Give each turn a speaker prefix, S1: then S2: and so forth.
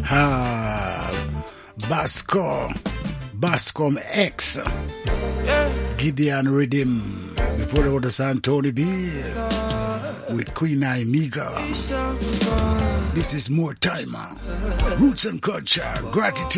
S1: Bascom X, Gideon Rhythm. Before the other son, Tony B with Queen Amiga. This is more time. Roots and culture, gratitude.